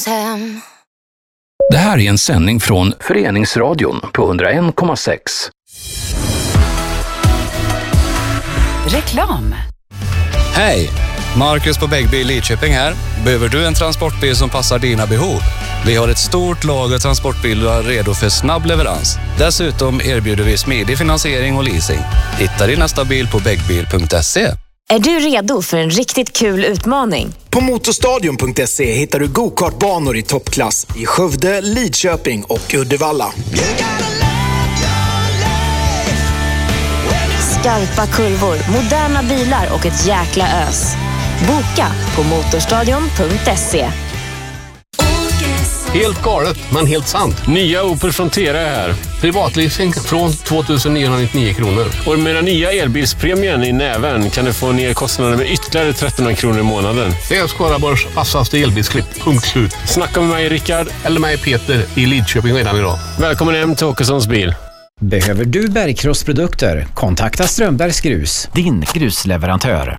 Det här är en sändning från Föreningsradion på 101,6. Reklam. Hej! Marcus på Bäggby Lidköping här. Behöver du en transportbil som passar dina behov? Vi har ett stort lager transportbilar redo för snabb leverans. Dessutom erbjuder vi smidig finansiering och leasing. Hitta din nästa bil på bäggbil.se. Är du redo för en riktigt kul utmaning? På motorstadion.se hittar du go-kartbanor i toppklass i Skövde, Lidköping och Uddevalla. Skarpa kurvor, moderna bilar och ett jäkla ös. Boka på motorstadion.se. Helt galet, men helt sant. Nya Opel Frontera är här. Privatleasing från 2 999 kronor. Och med den nya elbilspremien i näven kan du få ner kostnaden med ytterligare 1300 kronor i månaden. Det är Skaraborgs vassaste elbilsklipp. Punkt slut. Snacka med mig Rickard eller mig Peter i Lidköping redan idag. Välkommen hem till Åkessons bil. Behöver du bergkrossprodukter? Kontakta Strömbergs Grus, din grusleverantör.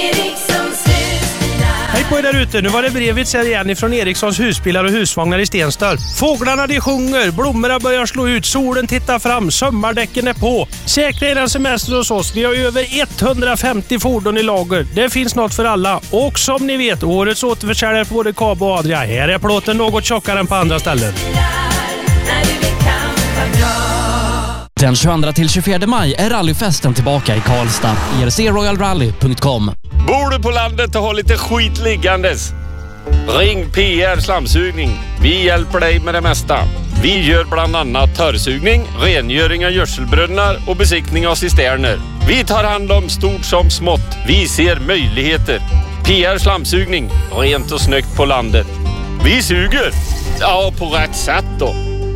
Hej på er där ute, nu var det brevet här igen ifrån Erikssons husbilar och husvagnar i Stenstorp. Fåglarna de sjunger, blommorna börjar slå ut, solen tittar fram, sommardäcken är på. Säkra er en semester hos oss, vi har över 150 fordon i lager. Det finns något för alla. Och som ni vet, årets återförsäljare på både Kabo och Adria. Här är plåten något tjockare än på andra ställen. Den 22-24 maj är rallyfesten tillbaka i Karlstad. ERCRoyalRally.com. Bor du på landet och har lite skit liggandes? Ring PR Slamsugning. Vi hjälper dig med det mesta. Vi gör bland annat törrsugning, rengöring av gödselbrunnar och besiktning av cisterner. Vi tar hand om stort som smått. Vi ser möjligheter. PR Slamsugning. Rent och snyggt på landet. Vi suger. Ja, på rätt sätt då.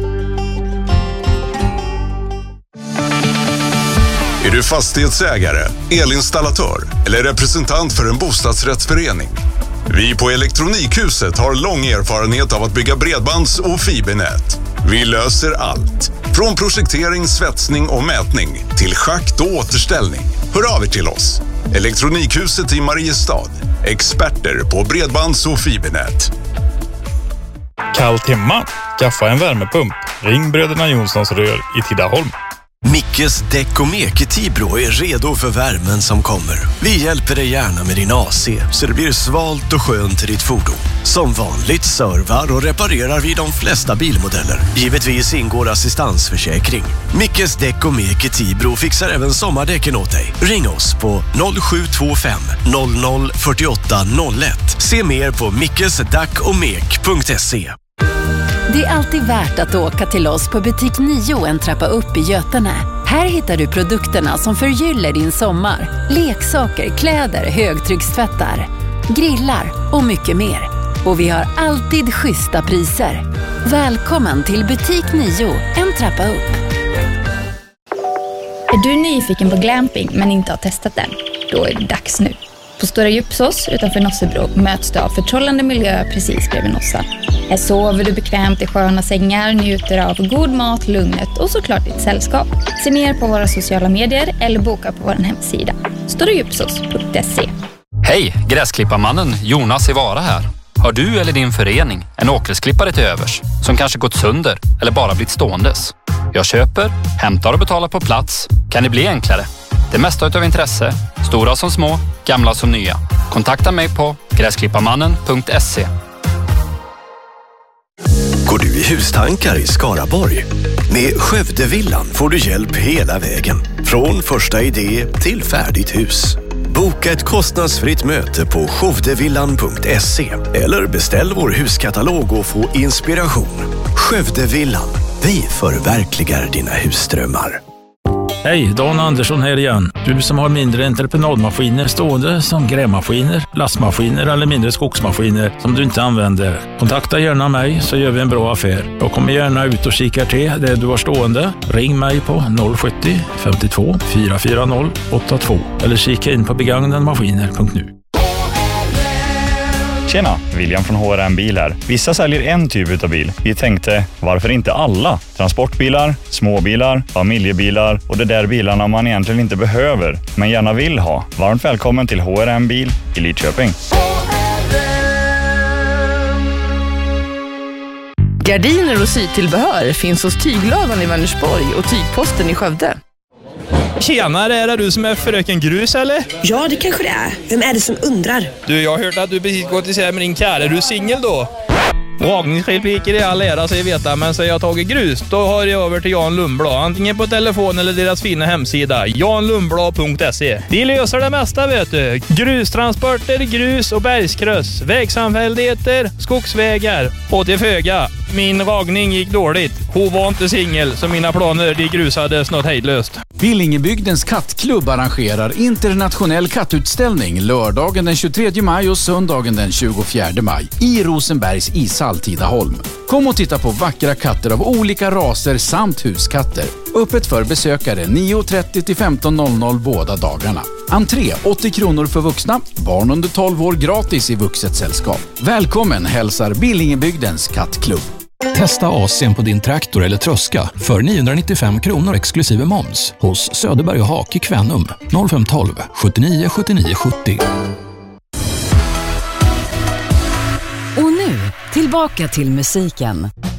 Är du fastighetsägare, elinstallatör eller representant för en bostadsrättsförening? Vi på Elektronikhuset har lång erfarenhet av att bygga bredbands- och fibernät. Vi löser allt. Från projektering, svetsning och mätning till schakt och återställning. Hör av er till oss. Elektronikhuset i Mariestad. Experter på bredbands- och fibernät. Kallt hemma? Skaffa en värmepump. Ring Bröderna Jonssons rör i Tidaholm. Mickes däck och meke Tibro är redo för värmen som kommer. Vi hjälper dig gärna med din AC så det blir svalt och skönt till ditt fordon. Som vanligt servar och reparerar vi de flesta bilmodeller. Givetvis ingår assistansförsäkring. Mickes däck och meke Tibro fixar även sommardäcken åt dig. Ring oss på 0725 00 48 01. Se mer på mickesdackomek.se. Det är alltid värt att åka till oss på butik 9 en trappa upp i Götene. Här hittar du produkterna som förgyller din sommar. Leksaker, kläder, högtryckstvättar, grillar och mycket mer. Och vi har alltid schyssta priser. Välkommen till butik 9 en trappa upp. Är du nyfiken på glamping men inte har testat den? Då är det dags nu. På Stora Djupsås utanför Nossebro möts du av förtrollande miljö precis bredvid Nossa. Här sover du bekvämt i sköna sängar, njuter av god mat, lugnet och såklart ditt sällskap. Se mer på våra sociala medier eller boka på vår hemsida. storadjupsås.se. Hej, gräsklipparmannen Jonas i Vara här. Har du eller din förening en åkgräsklippare till övers som kanske gått sönder eller bara blivit ståendes? Jag köper, hämtar och betalar på plats. Kan det bli enklare? Det mesta utav intresse, stora som små, gamla som nya. Kontakta mig på gräsklipparmannen.se. Går du i hustankar i Skaraborg? Med Skövdevillan får du hjälp hela vägen. Från första idé till färdigt hus. Boka ett kostnadsfritt möte på skövdevillan.se eller beställ vår huskatalog och få inspiration. Skövdevillan. Vi förverkligar dina husdrömmar. Hej, Dan Andersson här igen. Du som har mindre entreprenadmaskiner stående som grävmaskiner, lastmaskiner eller mindre skogsmaskiner som du inte använder. Kontakta gärna mig så gör vi en bra affär. Jag kommer gärna ut och kikar till det du har stående. Ring mig på 070 52 440 82 eller kika in på begagnadmaskiner.nu. Tjena, William från HRM Bil här. Vissa säljer en typ av bil. Vi tänkte, varför inte alla? Transportbilar, småbilar, familjebilar och de där bilarna man egentligen inte behöver, men gärna vill ha. Varmt välkommen till HRM Bil i Lidköping. Gardiner och sytillbehör finns hos Tyglövan i Vänersborg och Tygposten i Skövde. Tjenare, är det du som är fröken Grus eller? Ja, det kanske det är. Vem är det som undrar? Du, jag har hört att du precis gått isär med din kär. Är du singel då? Ragningsrepliker i all ära så jag veta, men så jag tagit grus, då har jag över till Jan Lundblad. Antingen på telefon eller deras fina hemsida, janlundblad.se. De löser det mesta, vet du. Grustransporter, grus och bergskryss, vägsamfälligheter, skogsvägar och till föga. Min ragning gick dåligt. Hon var inte singel, så mina planer de grusades något hejdlöst. Billingebygdens kattklubb arrangerar internationell kattutställning lördagen den 23 maj och söndagen den 24 maj i Rosenbergs ishall Tidaholm. Kom och titta på vackra katter av olika raser samt huskatter. Öppet för besökare 9.30 till 15.00 båda dagarna. Entré 80 kronor för vuxna, barn under 12 år gratis i vuxet sällskap. Välkommen hälsar Billingebygdens kattklubb. Testa AC:n på din traktor eller tröska för 995 kronor exklusive moms hos Söderberg och Hak i Kvänum 0512 79 79 70. Och nu, tillbaka till musiken.